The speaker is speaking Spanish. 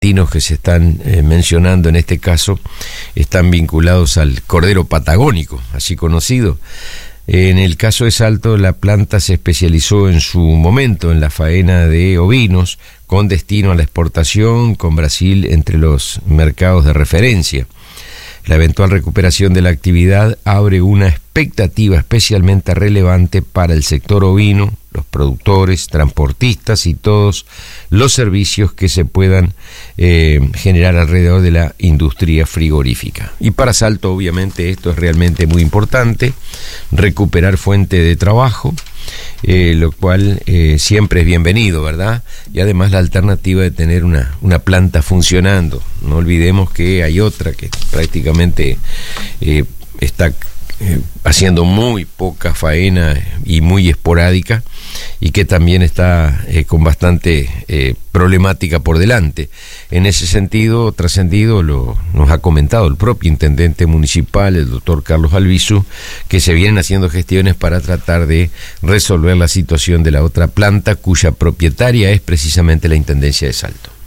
destinos que se están mencionando en este caso están vinculados al cordero patagónico, así conocido. En el caso de Salto, la planta se especializó en su momento en la faena de ovinos, con destino a la exportación, con Brasil entre los mercados de referencia. La eventual recuperación de la actividad abre una expectativa especialmente relevante para el sector ovino, los productores, transportistas y todos los servicios que se puedan generar alrededor de la industria frigorífica. Y para Salto, obviamente, esto es realmente muy importante, recuperar fuente de trabajo, lo cual siempre es bienvenido, ¿verdad? Y además la alternativa de tener una planta funcionando. No olvidemos que hay otra que prácticamente está haciendo muy poca faena y muy esporádica, y que también está con bastante problemática por delante. En ese sentido, trascendido, nos ha comentado el propio intendente municipal, el doctor Carlos Albizu, que se vienen haciendo gestiones para tratar de resolver la situación de la otra planta, cuya propietaria es precisamente la Intendencia de Salto.